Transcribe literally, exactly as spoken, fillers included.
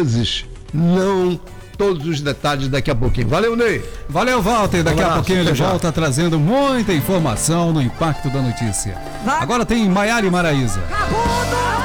vezes, não todos os detalhes daqui a pouquinho. Valeu, Ney. Valeu, Walter. Daqui Um abraço, a pouquinho ele até já. volta trazendo muita informação no Impacto da Notícia. Agora tem Maiara e Maraísa. Cabudo!